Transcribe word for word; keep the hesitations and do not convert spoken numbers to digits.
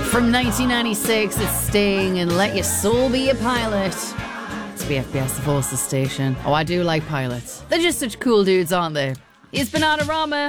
From nineteen ninety-six, it's Sting and Let Your Soul Be a Pilot. It's B F B S, the Forces station. Oh, I do like pilots. They're just such cool dudes, aren't they? It's Bananarama.